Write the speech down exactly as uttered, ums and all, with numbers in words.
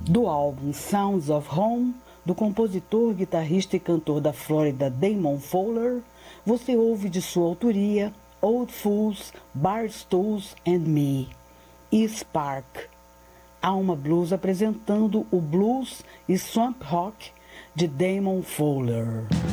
Do álbum Sounds of Home, do compositor, guitarrista e cantor da Flórida Damon Fowler, você ouve de sua autoria Old Fools, Barstools and Me e Spark. Alma Blues apresentando o blues e swamp rock de Damon Fowler.